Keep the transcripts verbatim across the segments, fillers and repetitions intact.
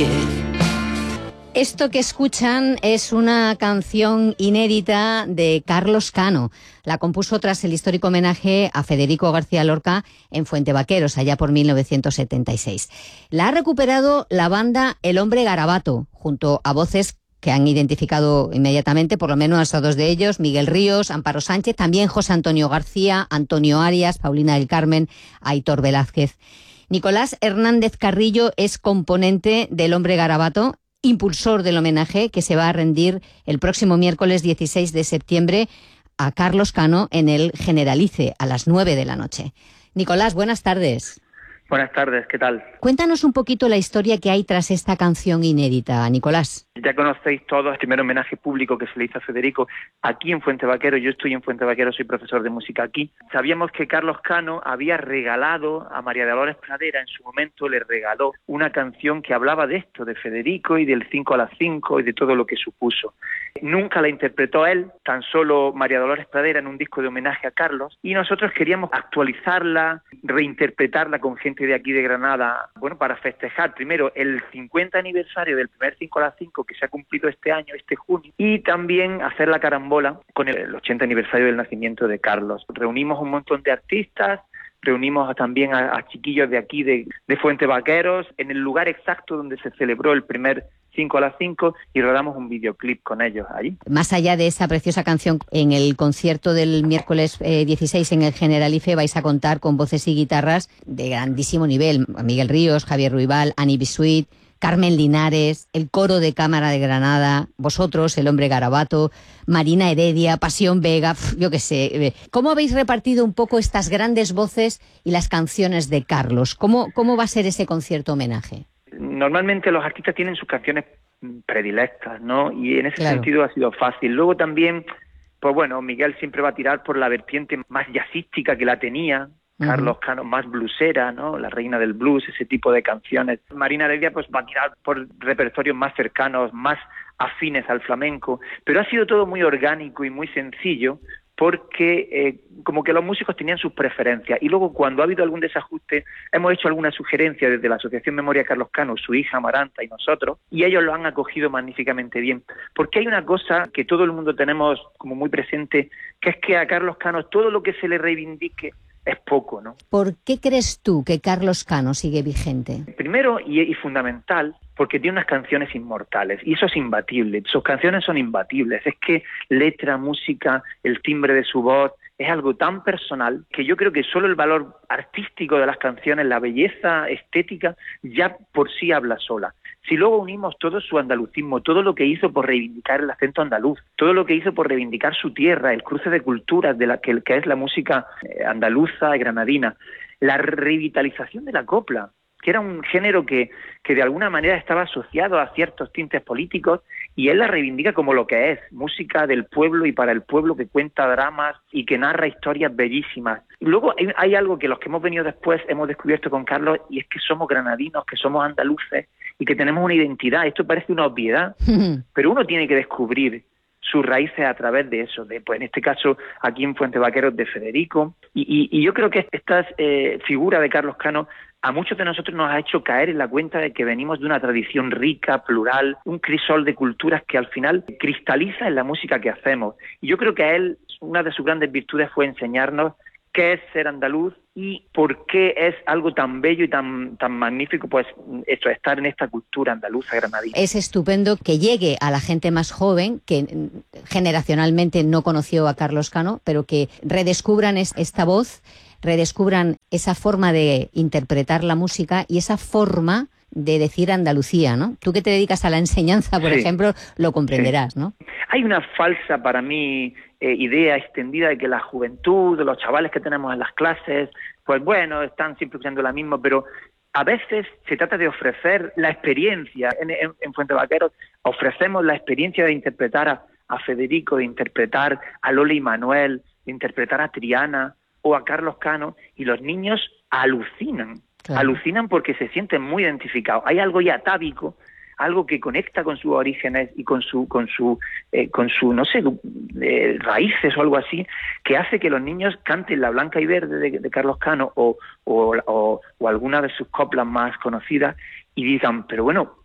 diez. Esto que escuchan es una canción inédita de Carlos Cano. La compuso tras el histórico homenaje a Federico García Lorca en Fuentevaqueros, allá por mil novecientos setenta y seis. La ha recuperado la banda El Hombre Garabato, junto a voces que han identificado inmediatamente, por lo menos a dos de ellos, Miguel Ríos, Amparo Sánchez, también José Antonio García, Antonio Arias, Paulina del Carmen, Aitor Velázquez. Nicolás Hernández Carrillo es componente del Hombre Garabato, impulsor del homenaje que se va a rendir el próximo miércoles dieciséis de septiembre a Carlos Cano en el Generalice a las nueve de la noche. Nicolás, buenas tardes. Buenas tardes, ¿qué tal? Cuéntanos un poquito la historia que hay tras esta canción inédita, Nicolás. Ya conocéis todos el primer homenaje público que se le hizo a Federico aquí en Fuentevaqueros. Yo estoy en Fuentevaqueros, soy profesor de música aquí. Sabíamos que Carlos Cano había regalado a María Dolores Pradera, en su momento le regaló una canción que hablaba de esto, de Federico y del cinco a las cinco y de todo lo que supuso. Nunca la interpretó él, tan solo María Dolores Pradera en un disco de homenaje a Carlos, y nosotros queríamos actualizarla, reinterpretarla con gente de aquí de Granada, bueno, para festejar primero el cincuenta aniversario del primer cinco a las cinco que se ha cumplido este año, este junio, y también hacer la carambola con el ochenta aniversario del nacimiento de Carlos. Reunimos un montón de artistas, reunimos también a, a chiquillos de aquí, de, de Fuentevaqueros, en el lugar exacto donde se celebró el primer cinco a las cinco, y rodamos un videoclip con ellos allí. Más allá de esa preciosa canción, en el concierto del miércoles eh, dieciséis en el Generalife vais a contar con voces y guitarras de grandísimo nivel. Miguel Ríos, Javier Ruibal, Ani Bisuit, Carmen Linares, el Coro de Cámara de Granada, vosotros, El Hombre Garabato, Marina Heredia, Pasión Vega, pf, yo qué sé. ¿Cómo habéis repartido un poco estas grandes voces y las canciones de Carlos? ¿Cómo, cómo va a ser ese concierto homenaje? Normalmente los artistas tienen sus canciones predilectas, ¿no? Y en ese claro. sentido ha sido fácil. Luego también, pues bueno, Miguel siempre va a tirar por la vertiente más jazzística que la tenía, uh-huh. Carlos Cano más bluesera, ¿no? La reina del blues, ese tipo de canciones. Marina Heredia pues va a tirar por repertorios más cercanos, más afines al flamenco, pero ha sido todo muy orgánico y muy sencillo, porque eh, como que los músicos tenían sus preferencias, y luego cuando ha habido algún desajuste hemos hecho alguna sugerencia desde la Asociación Memoria Carlos Cano, su hija Amaranta y nosotros, y ellos lo han acogido magníficamente bien, porque hay una cosa que todo el mundo tenemos como muy presente, que es que a Carlos Cano todo lo que se le reivindique es poco, ¿no? ¿Por qué crees tú que Carlos Cano sigue vigente? Primero y, y fundamental, porque tiene unas canciones inmortales, y eso es imbatible. Sus canciones son imbatibles. Es que letra, música, el timbre de su voz, es algo tan personal que yo creo que solo el valor artístico de las canciones, la belleza estética, ya por sí habla sola. Si luego unimos todo su andalucismo, todo lo que hizo por reivindicar el acento andaluz, todo lo que hizo por reivindicar su tierra, el cruce de culturas de la que, que es la música andaluza y granadina, la revitalización de la copla, que era un género que, que de alguna manera estaba asociado a ciertos tintes políticos, y él la reivindica como lo que es, música del pueblo y para el pueblo, que cuenta dramas y que narra historias bellísimas. Y luego hay, hay algo que los que hemos venido después hemos descubierto con Carlos, y es que somos granadinos, que somos andaluces y que tenemos una identidad. Esto parece una obviedad, pero uno tiene que descubrir sus raíces a través de eso, de, pues en este caso aquí en Fuentevaqueros, de Federico, y, y, y yo creo que esta eh, figura de Carlos Cano a muchos de nosotros nos ha hecho caer en la cuenta de que venimos de una tradición rica, plural, un crisol de culturas que al final cristaliza en la música que hacemos. Y yo creo que a él, una de sus grandes virtudes fue enseñarnos qué es ser andaluz y por qué es algo tan bello y tan tan magnífico, pues esto, estar en esta cultura andaluza granadina. Es estupendo que llegue a la gente más joven, que generacionalmente no conoció a Carlos Cano, pero que redescubran es, esta voz, redescubran esa forma de interpretar la música y esa forma de decir Andalucía, ¿no? Tú que te dedicas a la enseñanza, por sí. ejemplo, lo comprenderás, sí. ¿no? Hay una falsa, para mí, eh, idea extendida de que la juventud, los chavales que tenemos en las clases, pues bueno, están siempre escuchando la misma, pero a veces se trata de ofrecer la experiencia. En, en, en Fuentevaqueros ofrecemos la experiencia de interpretar a, a Federico, de interpretar a Lola y Manuel, de interpretar a Triana o a Carlos Cano, y los niños alucinan. Claro. Alucinan porque se sienten muy identificados. Hay algo ya atávico, algo que conecta con sus orígenes y con su, con su, eh, con su, no sé, eh, raíces o algo así, que hace que los niños canten La Blanca y Verde de, de Carlos Cano o, o, o, o alguna de sus coplas más conocidas y digan, pero bueno,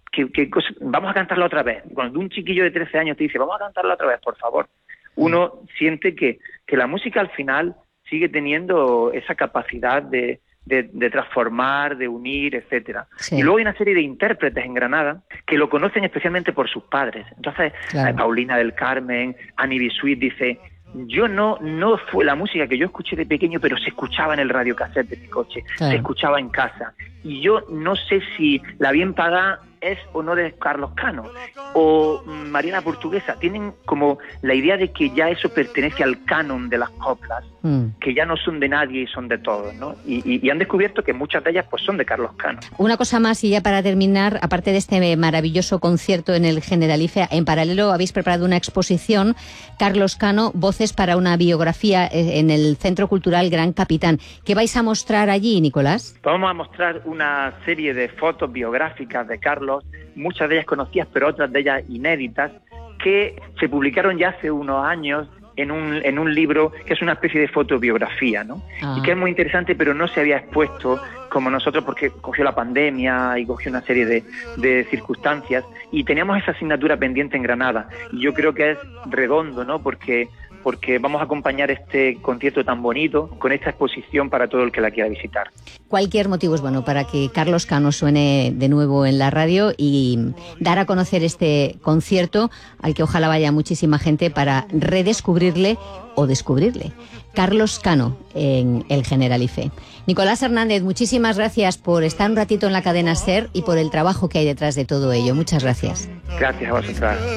que, que cosa, vamos a cantarla otra vez. Cuando un chiquillo de trece años te dice, vamos a cantarla otra vez, por favor, uno siente que, que la música al final sigue teniendo esa capacidad de, de, de transformar, de unir, etcétera. Sí. Y luego hay una serie de intérpretes en Granada que lo conocen especialmente por sus padres. Entonces, claro. Paulina del Carmen, Annie Bisuit dice... Yo no, no fue la música que yo escuché de pequeño, pero se escuchaba en el radiocassette de mi coche, claro. Se escuchaba en casa. Y yo no sé si La Bien Pagá es o no de Carlos Cano, o María la Portuguesa. Tienen como la idea de que ya eso pertenece al canon de las coplas, mm. que ya no son de nadie y son de todos, ¿no? Y, y, y han descubierto que muchas de ellas pues son de Carlos Cano. Una cosa más, y ya para terminar, aparte de este maravilloso concierto en el Generalife, en paralelo habéis preparado una exposición, Carlos Cano, Voces para una biografía, en el Centro Cultural Gran Capitán. ¿Qué vais a mostrar allí, Nicolás? Vamos a mostrar una serie de fotos biográficas de Carlos, muchas de ellas conocidas, pero otras de ellas inéditas, que se publicaron ya hace unos años en un, en un libro que es una especie de fotobiografía, ¿no? Ah. Y que es muy interesante, pero no se había expuesto como nosotros porque cogió la pandemia y cogió una serie de, de circunstancias, y teníamos esa asignatura pendiente en Granada. Y yo creo que es redondo, ¿no? Porque porque vamos a acompañar este concierto tan bonito con esta exposición para todo el que la quiera visitar. Cualquier motivo es bueno para que Carlos Cano suene de nuevo en la radio y dar a conocer este concierto al que ojalá vaya muchísima gente para redescubrirle o descubrirle. Carlos Cano en el Generalife. Nicolás Hernández, muchísimas gracias por estar un ratito en la cadena SER y por el trabajo que hay detrás de todo ello. Muchas gracias. Gracias a vosotras.